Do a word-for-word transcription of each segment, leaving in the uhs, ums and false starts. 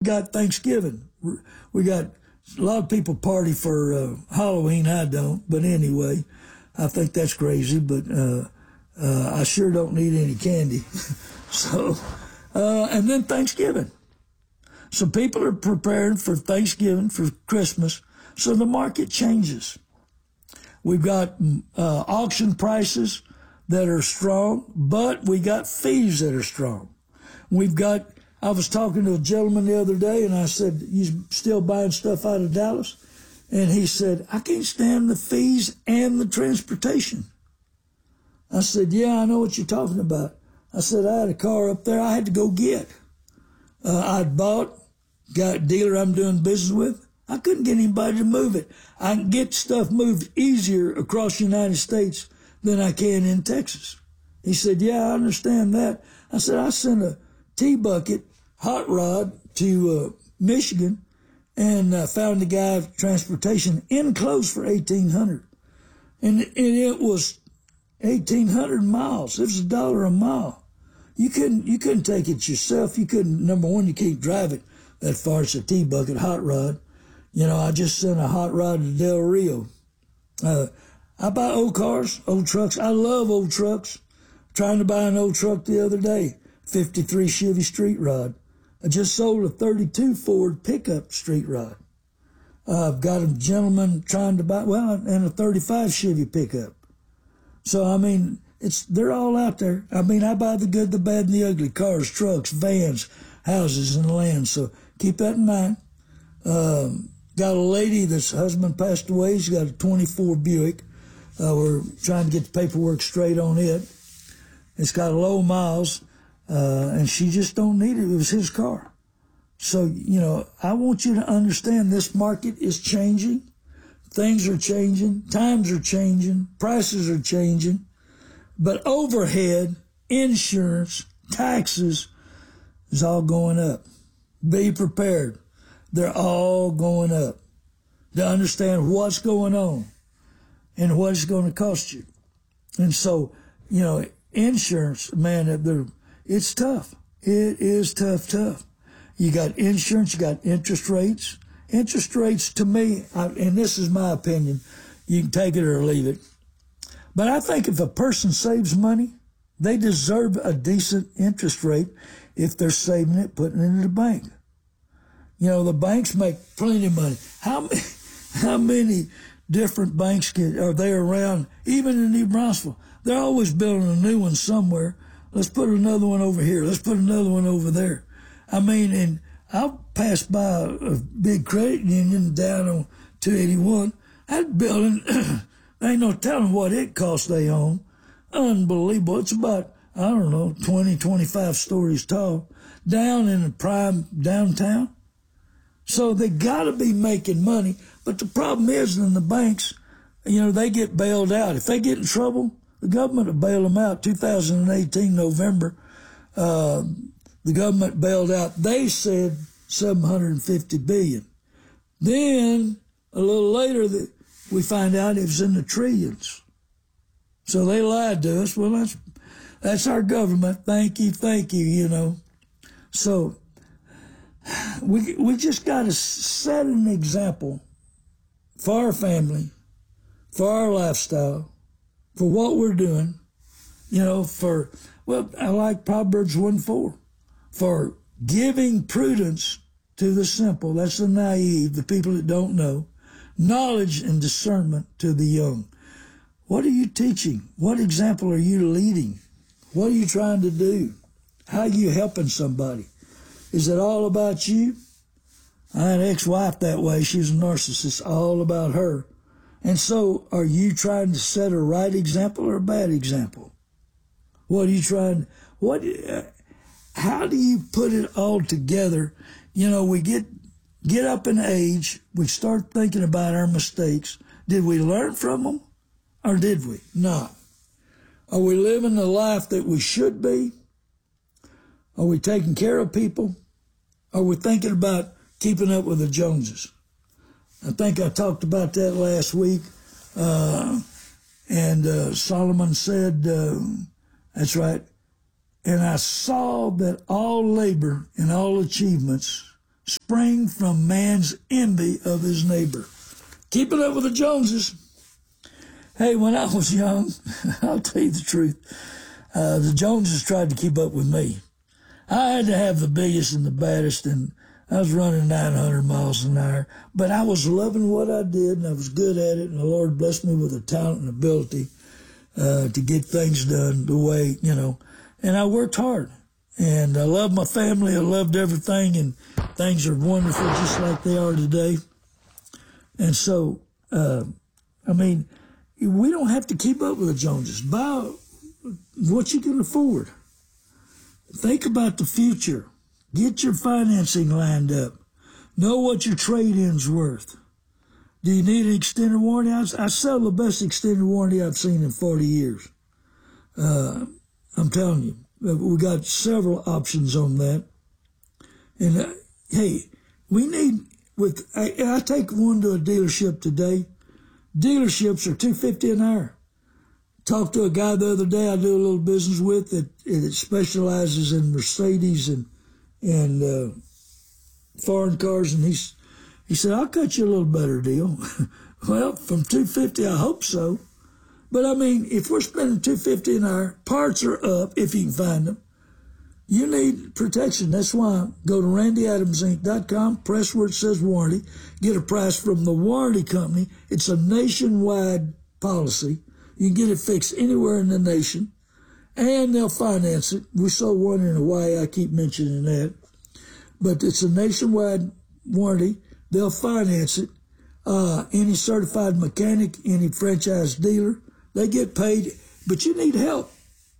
got Thanksgiving. We got a lot of people party for uh, Halloween. I don't, but anyway, I think that's crazy. But uh, uh, I sure don't need any candy. so, uh, and then Thanksgiving. So people are preparing for Thanksgiving, for Christmas. So the market changes. We've got uh, auction prices that are strong, but we got fees that are strong. We've got, I was talking to a gentleman the other day, and I said, you still buying stuff out of Dallas? And he said, I can't stand the fees and the transportation. I said, yeah, I know what you're talking about. I said, I had a car up there I had to go get. Uh, I'd bought, got a dealer I'm doing business with. I couldn't get anybody to move it. I can get stuff moved easier across the United States than I can in Texas. He said, yeah, I understand that. I said, I sent a T-bucket hot rod to uh, Michigan and uh, found a guy of transportation enclosed for eighteen hundred dollars. And, and it was eighteen hundred miles. It was a dollar a mile. You couldn't, you couldn't take it yourself. You couldn't, number one, you can't drive it that far. It's a T-bucket hot rod. You know, I just sent a hot rod to Del Rio. Uh, I buy old cars, old trucks. I love old trucks. Trying to buy an old truck the other day, fifty-three Chevy Street Rod. I just sold a thirty-two Ford pickup Street Rod. Uh, I've got a gentleman trying to buy, well, and a thirty-five Chevy pickup. So, I mean, it's, they're all out there. I mean, I buy the good, the bad, and the ugly. Cars, trucks, vans, houses, and land. So keep that in mind. Um, got a lady that's husband passed away. She's got a twenty-four Buick. Uh, we're trying to get the paperwork straight on it. It's got low miles, uh, and she just don't need it. It was his car. So, you know, I want you to understand this market is changing. Things are changing. Times are changing. Prices are changing. But overhead, insurance, taxes is all going up. Be prepared. They're all going up. To understand what's going on and what it's going to cost you. And so, you know, insurance, man, it's tough. It is tough, tough. You got insurance, you got interest rates. Interest rates, to me, I, and this is my opinion, you can take it or leave it. But I think if a person saves money, they deserve a decent interest rate if they're saving it, putting it in the bank. You know, the banks make plenty of money. How many, how many different banks get, are they around, even in New Braunfels? They're always building a new one somewhere. Let's put another one over here. Let's put another one over there. I mean, and I'll pass by a big credit union down on two eighty-one. That building, there ain't no telling what it costs they own. Unbelievable. It's about, I don't know, twenty, twenty-five stories tall, down in the prime downtown. So they gotta be making money. But the problem is in the banks, you know, they get bailed out. If they get in trouble, the government will bail them out. two thousand eighteen, November, uh, the government bailed out, they said seven hundred fifty billion dollars. Then, a little later, the, we find out it was in the trillions. So they lied to us. Well, that's, that's our government. Thank you, thank you, you know. So, we, we just got to set an example for our family, for our lifestyle, for what we're doing, you know, for, well, I like Proverbs one four, for giving prudence to the simple, that's the naive, the people that don't know, knowledge and discernment to the young. What are you teaching? What example are you leading? What are you trying to do? How are you helping somebody? Is it all about you? I had an ex-wife that way. She was a narcissist, all about her. And so, are you trying to set a right example or a bad example? What are you trying, what, uh, how do you put it all together? You know, we get, get up in age, we start thinking about our mistakes. Did we learn from them or did we not? Are we living the life that we should be? Are we taking care of people? Are we thinking about keeping up with the Joneses? I think I talked about that last week. Uh, and uh, Solomon said, uh, that's right, and I saw that all labor and all achievements spring from man's envy of his neighbor. Keep it up with the Joneses. Hey, when I was young, I'll tell you the truth, uh, the Joneses tried to keep up with me. I had to have the biggest and the baddest, and I was running nine hundred miles an hour, but I was loving what I did, and I was good at it, and the Lord blessed me with a talent and ability uh, to get things done the way, you know, and I worked hard, and I loved my family, I loved everything, and things are wonderful just like they are today. And so, uh, I mean, we don't have to keep up with the Joneses. Buy what you can afford. Think about the future. Get your financing lined up. Know what your trade-in's worth. Do you need an extended warranty? I, I sell the best extended warranty I've seen in forty years. Uh, I'm telling you, we got several options on that. And uh, hey, we need, with I, I take one to a dealership today. Dealerships are two hundred fifty dollars an hour. Talked to a guy the other day I do a little business with that, that specializes in Mercedes and and uh, foreign cars, and he's he said, I'll cut you a little better deal. Well, from two hundred fifty dollars, I hope so. But I mean, if we're spending two hundred fifty dollars an hour, parts are up if you can find them. You need protection. That's why go to randy adams inc dot com, press where it says warranty, get a price from the warranty company. It's a nationwide policy. You can get it fixed anywhere in the nation, and they'll finance it. We sold one in Hawaii. I keep mentioning that. But it's a nationwide warranty. They'll finance it. Uh, any certified mechanic, any franchise dealer, they get paid. But you need help.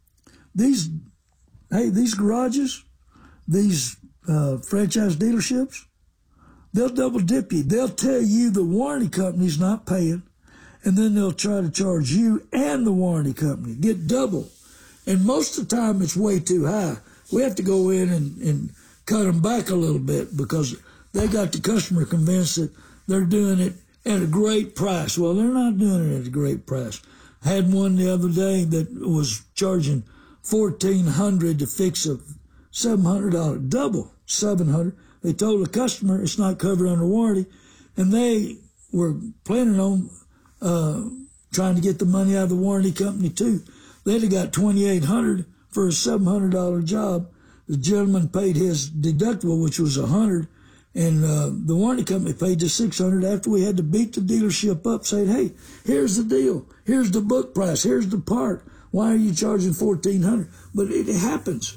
These, hey, these garages, these uh, franchise dealerships, they'll double dip you. They'll tell you the warranty company's not paying, and then they'll try to charge you and the warranty company. Get double. And most of the time, it's way too high. We have to go in and, and cut them back a little bit because they got the customer convinced that they're doing it at a great price. Well, they're not doing it at a great price. I had one the other day that was charging fourteen hundred dollars to fix a seven hundred dollars, double seven hundred dollars. They told the customer it's not covered under warranty, and they were planning on uh, trying to get the money out of the warranty company too. They'd have got twenty-eight hundred dollars for a seven hundred dollars job. The gentleman paid his deductible, which was one hundred dollars, and uh, the warranty company paid the six hundred dollars after we had to beat the dealership up, saying, hey, here's the deal. Here's the book price. Here's the part. Why are you charging fourteen hundred dollars? But it, it happens.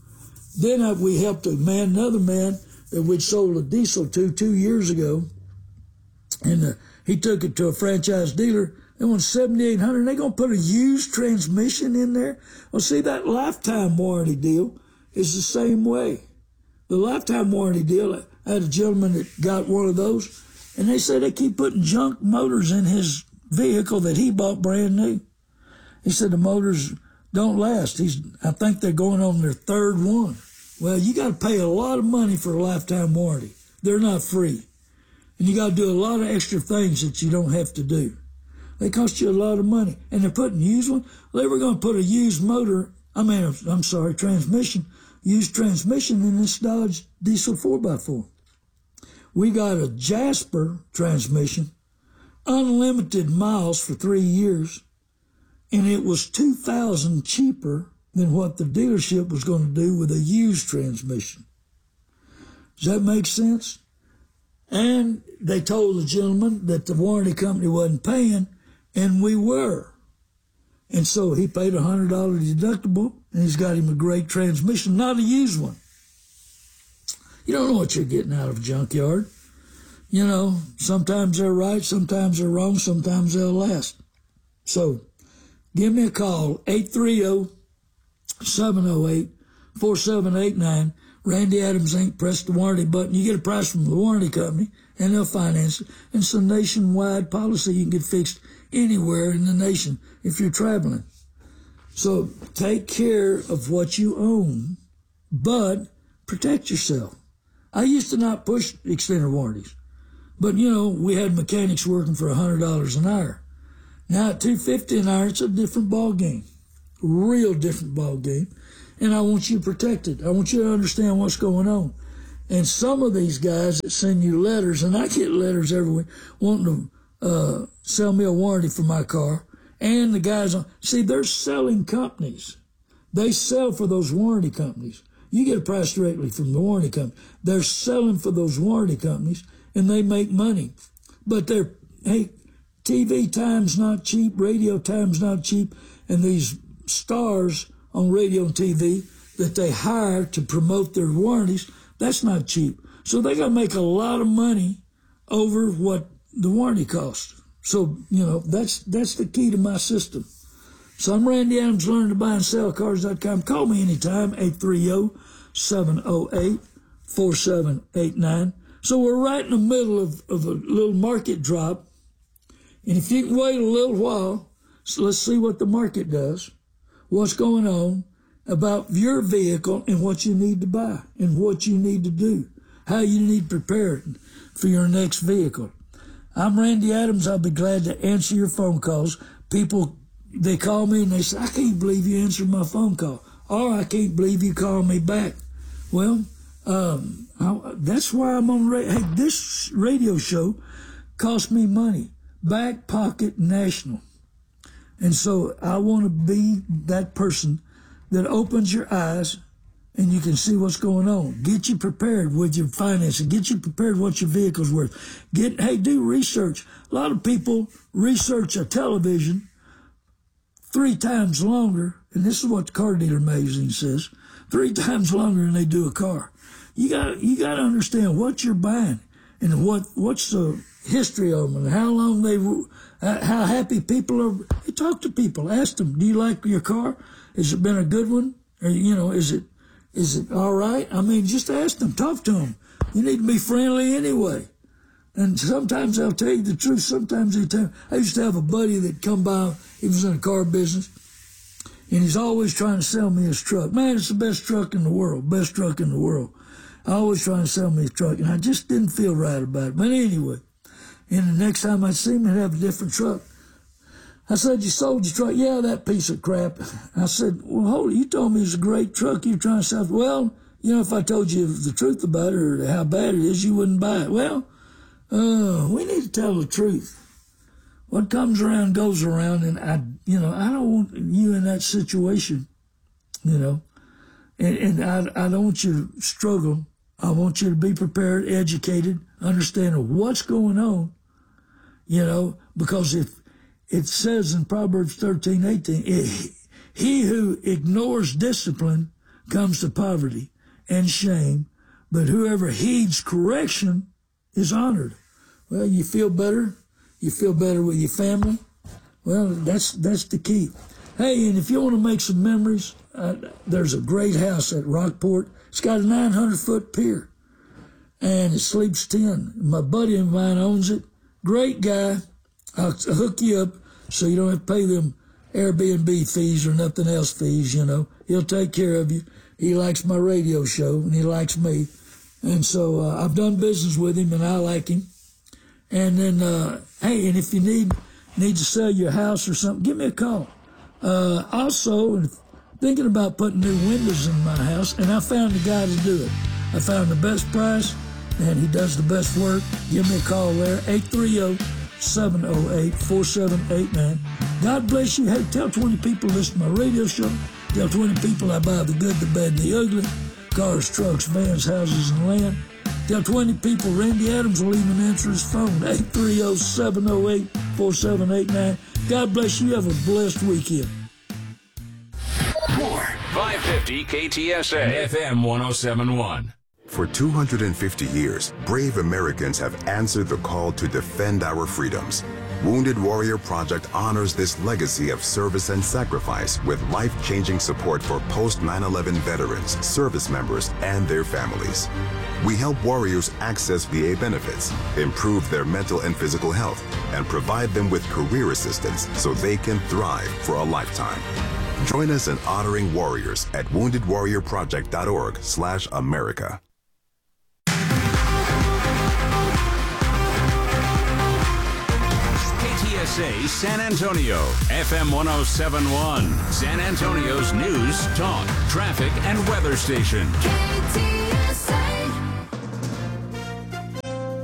Then uh, we helped a man, another man that we'd sold a diesel to two years ago, and uh, he took it to a franchise dealer. They want seventy-eight hundred dollars. They're going to put a used transmission in there. Well, see, that lifetime warranty deal is the same way. The lifetime warranty deal, I had a gentleman that got one of those, and they say they keep putting junk motors in his vehicle that he bought brand new. He said the motors don't last. He's, I think they're going on their third one. Well, you got to pay a lot of money for a lifetime warranty. They're not free. And you got to do a lot of extra things that you don't have to do. They cost you a lot of money. And they're putting used one. They were going to put a used motor, I mean, I'm sorry, transmission, used transmission in this Dodge diesel four by four. We got a Jasper transmission, unlimited miles for three years, and it was two thousand dollars cheaper than what the dealership was going to do with a used transmission. Does that make sense? And they told the gentleman that the warranty company wasn't paying, and we were. And so he paid a one hundred dollars deductible, and he's got him a great transmission, not a used one. You don't know what you're getting out of a junkyard. You know, sometimes they're right, sometimes they're wrong, sometimes they'll last. So give me a call, eight three zero, seven zero eight, four seven eight nine. Randy Adams Incorporated. Press the warranty button. You get a price from the warranty company, and they'll finance it. And it's a nationwide policy. You can get fixed anywhere in the nation if you're traveling. So take care of what you own, but protect yourself. I used to not push extended warranties, but, you know, we had mechanics working for one hundred dollars an hour. Now at two hundred fifty dollars an hour, it's a different ball game, real different ball game. And I want you protected. I want you to understand what's going on. And some of these guys that send you letters, and I get letters every week wanting to uh, sell me a warranty for my car. And the guys on, see, they're selling companies. They sell for those warranty companies. You get a price directly from the warranty company. They're selling for those warranty companies, and they make money. But they're, hey, T V time's not cheap, radio time's not cheap, and these stars on radio and T V that they hire to promote their warranties, that's not cheap. So they got to make a lot of money over what the warranty costs. So, you know, that's that's the key to my system. So I'm Randy Adams, learn to buy and sell cars dot com. Call me anytime, eight three zero, seven zero eight, four seven eight nine. So we're right in the middle of, of a little market drop. And if you can wait a little while, so let's see what the market does, what's going on about your vehicle and what you need to buy and what you need to do, how you need to prepare it for your next vehicle. I'm Randy Adams. I'll be glad to answer your phone calls. People, they call me and they say, I can't believe you answered my phone call. Or I can't believe you called me back. Well, um, I, that's why I'm on radio. Hey, this radio show cost me money. Back Pocket National. And so I want to be that person that opens your eyes and you can see what's going on. Get you prepared with your finances. Get you prepared what your vehicle's worth. Get, hey, do research. A lot of people research a television three times longer, and this is what the Car Dealer magazine says, three times longer than they do a car. You got you got to understand what you're buying and what what's the history of them and how long they, how happy people are. Hey, talk to people. Ask them, do you like your car? Has it been a good one? Or, you know, is it, is it all right? I mean, just ask them, talk to them. You need to be friendly anyway. And sometimes they'll tell you the truth. Sometimes they tell. I used to have a buddy that come by. He was in the car business, and he's always trying to sell me his truck. Man, it's the best truck in the world. Best truck in the world. Always trying to sell me his truck, and I just didn't feel right about it. But anyway, and the next time I see him, he'd have a different truck. I said, you sold your truck? Yeah, that piece of crap. I said, well, hold it. You told me it's a great truck. You're trying to sell it. Well, you know, if I told you the truth about it or how bad it is, you wouldn't buy it. Well, uh, we need to tell the truth. What comes around goes around, and I, you know, I don't want you in that situation, you know, and, and I, I don't want you to struggle. I want you to be prepared, educated, understand what's going on, you know, because if it says in Proverbs thirteen eighteen, he who ignores discipline comes to poverty and shame, but whoever heeds correction is honored. Well, you feel better. You feel better with your family. Well, that's that's the key. Hey, and if you want to make some memories, uh, there's a great house at Rockport. It's got a nine hundred foot pier, and it sleeps ten. My buddy of mine owns it. Great guy. I'll hook you up so you don't have to pay them Airbnb fees or nothing else fees, you know. He'll take care of you. He likes my radio show, and he likes me. And so uh, I've done business with him, and I like him. And then, uh, hey, and if you need need to sell your house or something, give me a call. Uh, also, thinking about putting new windows in my house, and I found the guy to do it. I found the best price, and he does the best work. Give me a call there, eight three zero, seven zero eight, four seven eight nine. God bless you. Hey, tell twenty people to listen to my radio show. Tell twenty people I buy the good, the bad, and the ugly. Cars, trucks, vans, houses, and land. Tell twenty people Randy Adams will even answer his phone, eight three zero, seven zero eight, four seven eight nine. God bless you. Have a blessed weekend. More five fifty K T S A F M one oh seven point one. For two hundred fifty years, brave Americans have answered the call to defend our freedoms. Wounded Warrior Project honors this legacy of service and sacrifice with life-changing support for post nine eleven veterans, service members, and their families. We help warriors access V A benefits, improve their mental and physical health, and provide them with career assistance so they can thrive for a lifetime. Join us in honoring warriors at wounded warrior project dot org slash America. K T S A San Antonio, F M one oh seven point one, San Antonio's news, talk, traffic, and weather station. K T S A.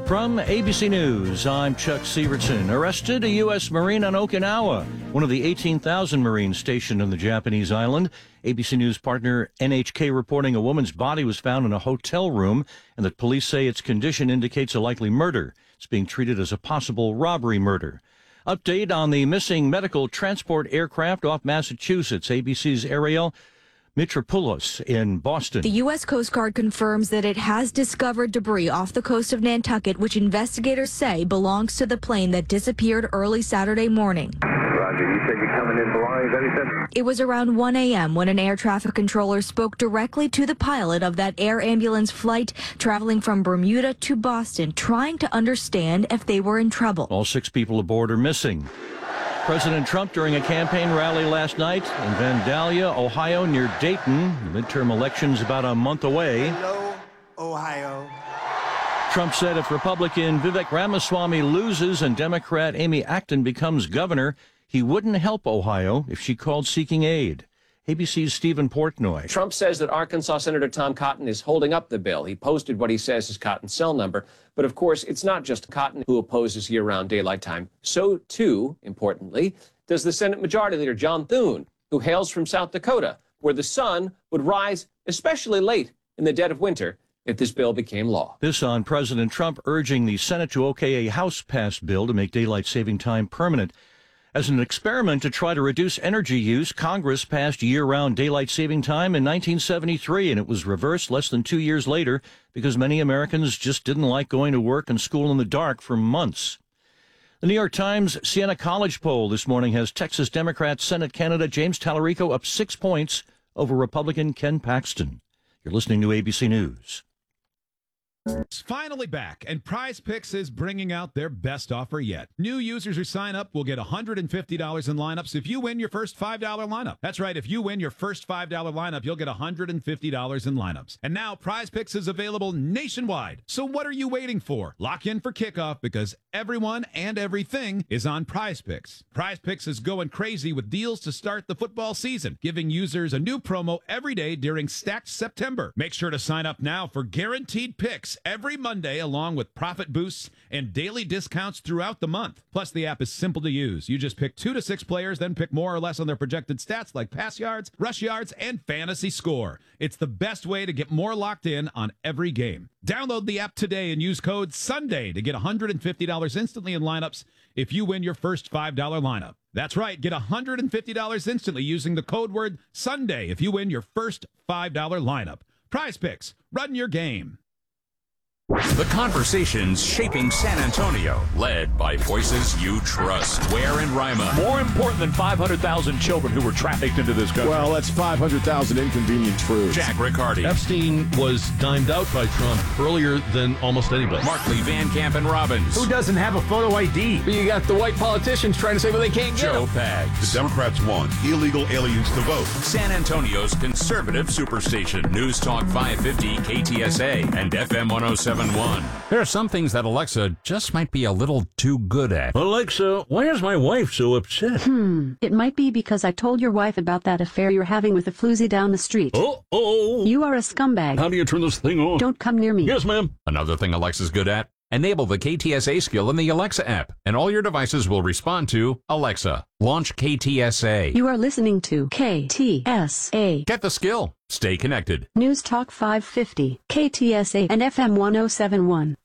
From A B C News, I'm Chuck Severson. Arrested a U S Marine on Okinawa, one of the eighteen thousand Marines stationed on the Japanese island. A B C News partner N H K reporting a woman's body was found in a hotel room and that police say its condition indicates a likely murder. It's being treated as a possible robbery murder. Update on the missing medical transport aircraft off Massachusetts. A B C's Ariel Mitropoulos in Boston. The U S Coast Guard confirms that it has discovered debris off the coast of Nantucket, which investigators say belongs to the plane that disappeared early Saturday morning. Roger, you said you're coming in belongings, that he said? It was around one a.m. when an air traffic controller spoke directly to the pilot of that air ambulance flight traveling from Bermuda to Boston, trying to understand if they were in trouble. All six people aboard are missing. President Trump during a campaign rally last night in Vandalia, Ohio, near Dayton. The midterm election's about a month away. Hello, Ohio. Trump said if Republican Vivek Ramaswamy loses and Democrat Amy Acton becomes governor, he wouldn't help Ohio if she called seeking aid. A B C's Stephen Portnoy. Trump says that Arkansas Senator Tom Cotton is holding up the bill. He posted what he says is Cotton's cell number. But of course, it's not just Cotton who opposes year-round daylight time. So, too, importantly, does the Senate Majority Leader John Thune, who hails from South Dakota, where the sun would rise especially late in the dead of winter if this bill became law. This on President Trump urging the Senate to okay a House-passed bill to make daylight saving time permanent. As an experiment to try to reduce energy use, Congress passed year-round daylight saving time in nineteen seventy-three, and it was reversed less than two years later because many Americans just didn't like going to work and school in the dark for months. The New York Times Siena College poll this morning has Texas Democrat Senate candidate James Tallarico up six points over Republican Ken Paxton. You're listening to A B C News. It's finally back, and Prize Picks is bringing out their best offer yet. New users who sign up will get one hundred fifty dollars in lineups if you win your first five dollar lineup. That's right, if you win your first five dollar lineup, you'll get one hundred fifty dollars in lineups. And now Prize Picks is available nationwide. So what are you waiting for? Lock in for kickoff because everyone and everything is on Prize Picks. Prize Picks is going crazy with deals to start the football season, giving users a new promo every day during Stacked September. Make sure to sign up now for guaranteed picks every Monday, along with profit boosts and daily discounts throughout the month. Plus, the app is simple to use. You just pick two to six players, then pick more or less on their projected stats like pass yards, rush yards, and fantasy score. It's the best way to get more locked in on every game. Download the app today and use code SUNDAY to get one hundred fifty dollars instantly in lineups if you win your first five dollar lineup. That's right, get one hundred fifty dollars instantly using the code word SUNDAY if you win your first five dollar lineup. Prize Picks, run your game. The conversations shaping San Antonio, led by voices you trust. Ware and Rima. More important than five hundred thousand children who were trafficked into this country. Well, that's five hundred thousand inconvenient truths. Jack Riccardi. Epstein was dimed out by Trump earlier than almost anybody. Markley, Van Camp, and Robbins. Who doesn't have a photo I D? But you got the white politicians trying to say, well, they can't get Joe them. Pags. The Democrats want illegal aliens to vote. San Antonio's conservative superstation. News Talk five fifty K T S A and F M one oh seven point one. There are some things that Alexa just might be a little too good at. Alexa, why is my wife so upset? Hmm, it might be because I told your wife about that affair you're having with a floozy down the street. Oh-oh. You are a scumbag. How do you turn this thing on? Don't come near me. Yes, ma'am. Another thing Alexa's good at? Enable the K T S A skill in the Alexa app, and all your devices will respond to Alexa. Launch K T S A. You are listening to K T S A. Get the skill. Stay connected. News Talk five fifty, K T S A, and F M one oh seven point one.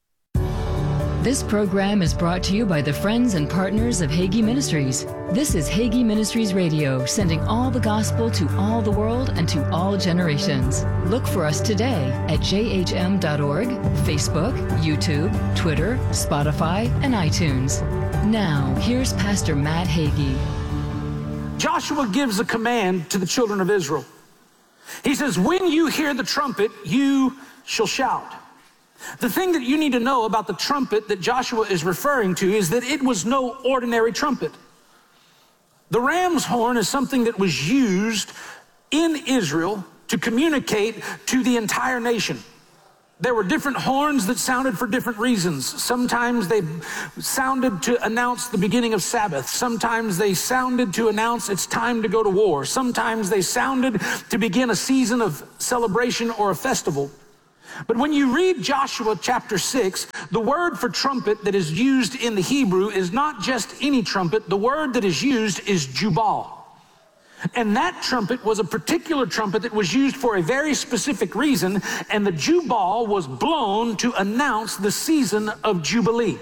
This program is brought to you by the friends and partners of Hagee Ministries. This is Hagee Ministries Radio, sending all the gospel to all the world and to all generations. Look for us today at j h m dot org, Facebook, YouTube, Twitter, Spotify, and iTunes. Now, here's Pastor Matt Hagee. Joshua gives a command to the children of Israel. He says, when you hear the trumpet, you shall shout. The thing that you need to know about the trumpet that Joshua is referring to is that it was no ordinary trumpet. The ram's horn is something that was used in Israel to communicate to the entire nation. There were different horns that sounded for different reasons. Sometimes they sounded to announce the beginning of Sabbath. Sometimes they sounded to announce it's time to go to war. Sometimes they sounded to begin a season of celebration or a festival. But when you read Joshua chapter six, the word for trumpet that is used in the Hebrew is not just any trumpet. The word that is used is jubal. And that trumpet was a particular trumpet that was used for a very specific reason, and the jubal was blown to announce the season of Jubilee.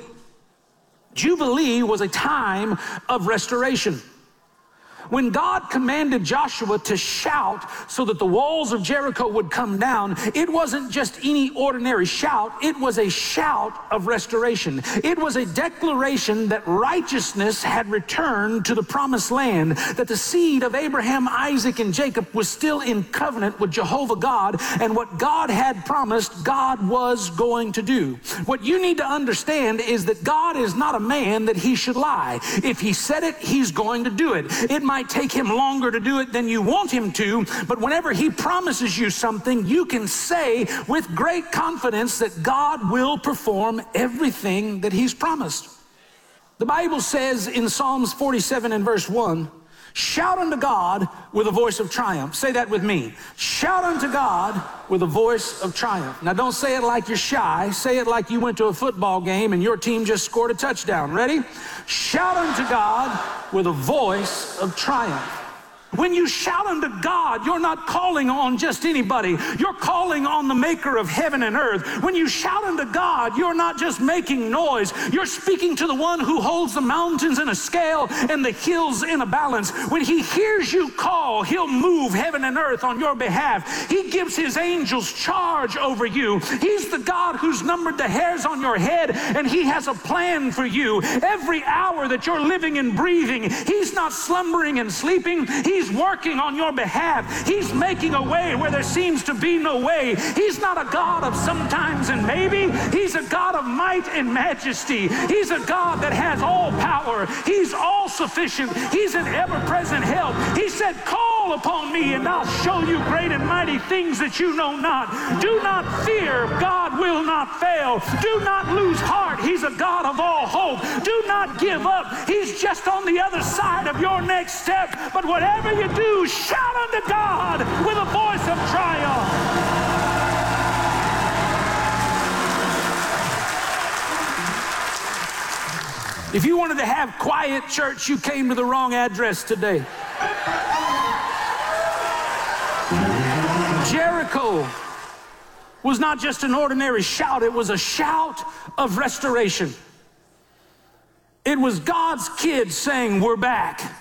Jubilee was a time of restoration. When God commanded Joshua to shout so that the walls of Jericho would come down, it wasn't just any ordinary shout. It was a shout of restoration. It was a declaration that righteousness had returned to the promised land, that the seed of Abraham, Isaac, and Jacob was still in covenant with Jehovah God, and what God had promised, God was going to do. What you need to understand is that God is not a man that he should lie. If he said it, he's going to do it. It might take him longer to do it than you want him to, but whenever he promises you something, you can say with great confidence that God will perform everything that he's promised. The Bible says in Psalms forty-seven and verse one, shout unto God with a voice of triumph. Say that with me. Shout unto God with a voice of triumph. Now don't say it like you're shy. Say it like you went to a football game and your team just scored a touchdown. Ready? Shout unto God with a voice of triumph. When you shout unto God, you're not calling on just anybody. You're calling on the maker of heaven and earth. When you shout unto God, you're not just making noise. You're speaking to the one who holds the mountains in a scale and the hills in a balance. When he hears you call, he'll move heaven and earth on your behalf. He gives his angels charge over you. He's the God who's numbered the hairs on your head, and he has a plan for you. Every hour that you're living and breathing, he's not slumbering and sleeping. He He's working on your behalf. He's making a way where there seems to be no way. He's not a God of sometimes and maybe. He's a God of might and majesty. He's a God that has all power. He's all sufficient. He's an ever-present help. He said, call upon me and I'll show you great and mighty things that you know not. Do not fear. God will not fail. Do not lose heart. He's a God of all hope. Do not give up. He's just on the other side of your next step. But whatever you do, shout unto God with a voice of triumph. If you wanted to have quiet church, you came to the wrong address today. Jericho was not just an ordinary shout, it was a shout of restoration. It was God's kids saying, we're back.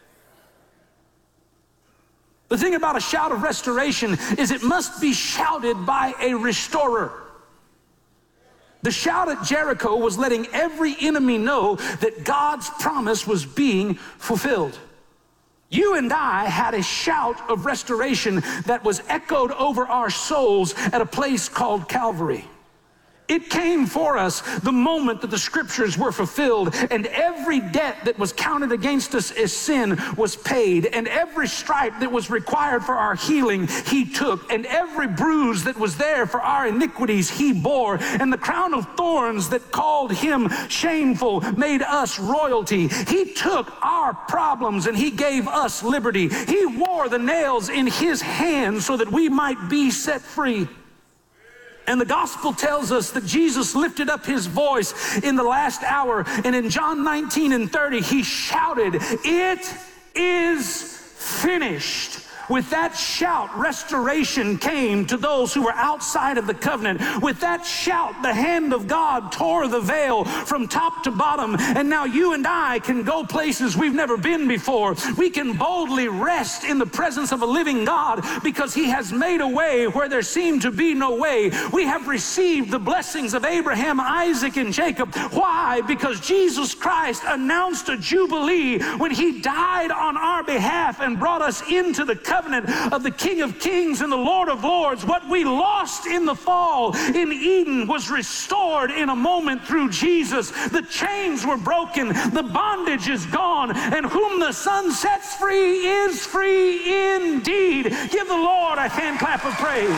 The thing about a shout of restoration is it must be shouted by a restorer. The shout at Jericho was letting every enemy know that God's promise was being fulfilled. You and I had a shout of restoration that was echoed over our souls at a place called Calvary. It came for us the moment that the scriptures were fulfilled, and every debt that was counted against us as sin was paid, and every stripe that was required for our healing he took, and every bruise that was there for our iniquities he bore, and the crown of thorns that called him shameful made us royalty. He took our problems and he gave us liberty. He wore the nails in his hands so that we might be set free. And the gospel tells us that Jesus lifted up his voice in the last hour, and in John nineteen and thirty, he shouted, "It is finished." With that shout, restoration came to those who were outside of the covenant. With that shout, the hand of God tore the veil from top to bottom. And now you and I can go places we've never been before. We can boldly rest in the presence of a living God because he has made a way where there seemed to be no way. We have received the blessings of Abraham, Isaac, and Jacob. Why? Because Jesus Christ announced a jubilee when he died on our behalf and brought us into the covenant of the King of Kings and the Lord of Lords. What we lost in the fall in Eden was restored in a moment through Jesus. The chains were broken, the bondage is gone, and whom the Son sets free is free indeed. Give the Lord a hand clap of praise.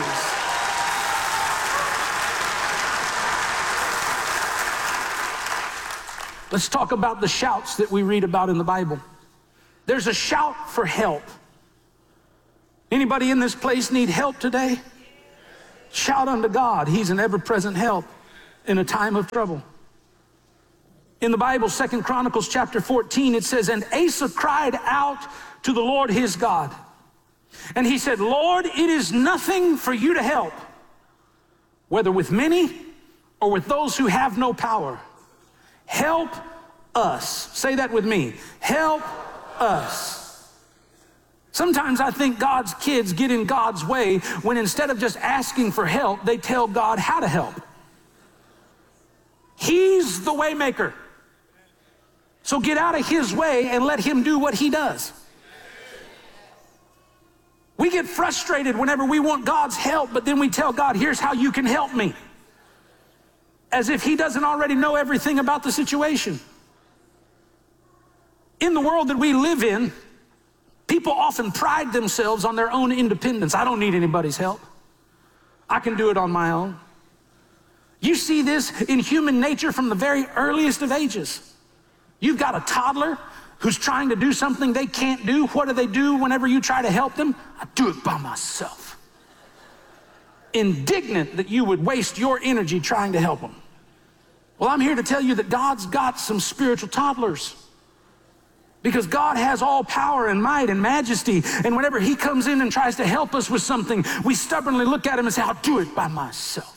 Let's talk about the shouts that we read about in the Bible. There's a shout for help. Anybody in this place need help today? Shout unto God. He's an ever-present help in a time of trouble. In the Bible, Second Chronicles chapter fourteen, it says, and Asa cried out to the Lord his God. And he said, Lord, it is nothing for you to help, whether with many or with those who have no power. Help us. Say that with me. Help us. Sometimes I think God's kids get in God's way when instead of just asking for help, they tell God how to help. He's the way maker. So get out of his way and let him do what he does. We get frustrated whenever we want God's help, but then we tell God, here's how you can help me. As if he doesn't already know everything about the situation. In the world that we live in, people often pride themselves on their own independence. I don't need anybody's help. I can do it on my own. You see this in human nature from the very earliest of ages. You've got a toddler who's trying to do something they can't do. What do they do whenever you try to help them? I do it by myself. Indignant that you would waste your energy trying to help them. Well, I'm here to tell you that God's got some spiritual toddlers. Because God has all power and might and majesty. And whenever he comes in and tries to help us with something, we stubbornly look at him and say, I'll do it by myself.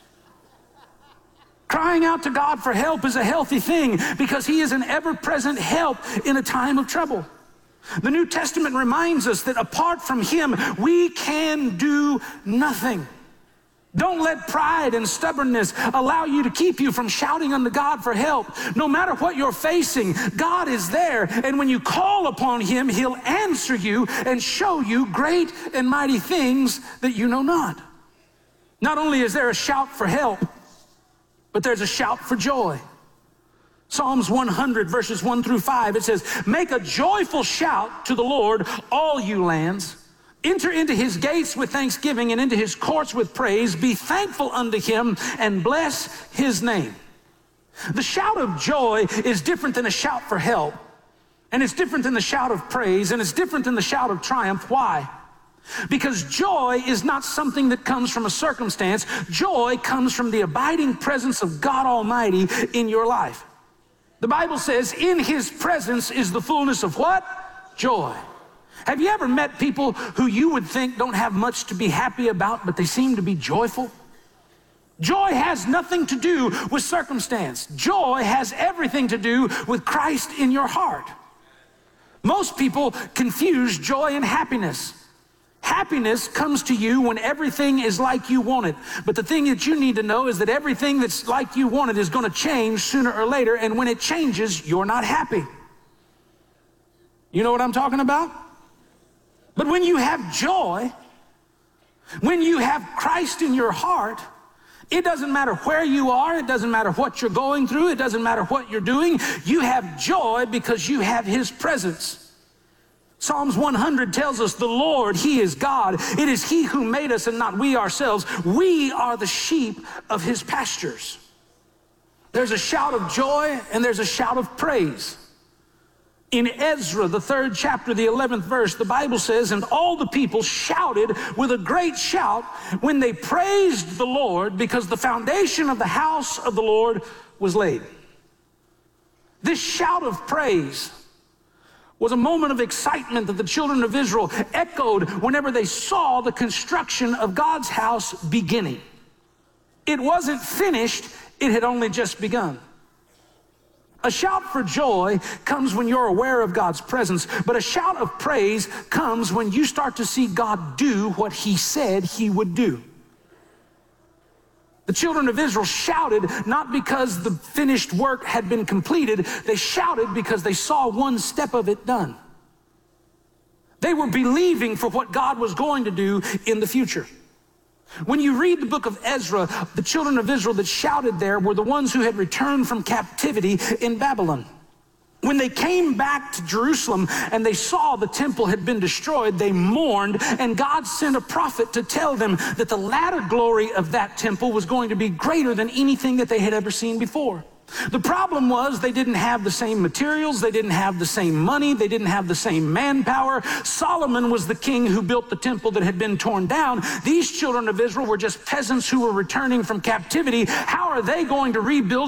Crying out to God for help is a healthy thing because he is an ever-present help in a time of trouble. The New Testament reminds us that apart from him, we can do nothing. Don't let pride and stubbornness allow you to keep you from shouting unto God for help. No matter what you're facing, God is there. And when you call upon him, he'll answer you and show you great and mighty things that you know not. Not only is there a shout for help, but there's a shout for joy. Psalms one hundred verses one through five, it says, make a joyful shout to the Lord, all you lands. Enter into his gates with thanksgiving and into his courts with praise. Be thankful unto him and bless his name. The shout of joy is different than a shout for help. And it's different than the shout of praise. And it's different than the shout of triumph. Why? Because joy is not something that comes from a circumstance. Joy comes from the abiding presence of God Almighty in your life. The Bible says, in his presence is the fullness of what? Joy. Have you ever met people who you would think don't have much to be happy about, but they seem to be joyful? Joy has nothing to do with circumstance. Joy has everything to do with Christ in your heart. Most people confuse joy and happiness. Happiness comes to you when everything is like you want it. But the thing that you need to know is that everything that's like you want it is going to change sooner or later. And when it changes, you're not happy. You know what I'm talking about? But when you have joy, when you have Christ in your heart, it doesn't matter where you are. It doesn't matter what you're going through. It doesn't matter what you're doing. You have joy because you have his presence. Psalms one hundred tells us the Lord, he is God. It is he who made us and not we ourselves. We are the sheep of his pastures. There's a shout of joy and there's a shout of praise. In Ezra, the third chapter, the eleventh verse, the Bible says, and all the people shouted with a great shout when they praised the Lord because the foundation of the house of the Lord was laid. This shout of praise was a moment of excitement that the children of Israel echoed whenever they saw the construction of God's house beginning. It wasn't finished, it had only just begun. A shout for joy comes when you're aware of God's presence, but a shout of praise comes when you start to see God do what he said he would do. The children of Israel shouted not because the finished work had been completed. They shouted because they saw one step of it done. They were believing for what God was going to do in the future. When you read the book of Ezra, the children of Israel that shouted there were the ones who had returned from captivity in Babylon. When they came back to Jerusalem and they saw the temple had been destroyed, they mourned, and God sent a prophet to tell them that the latter glory of that temple was going to be greater than anything that they had ever seen before. The problem was they didn't have the same materials, they didn't have the same money, they didn't have the same manpower. Solomon was the king who built the temple that had been torn down. These children of Israel were just peasants who were returning from captivity. How are they going to rebuild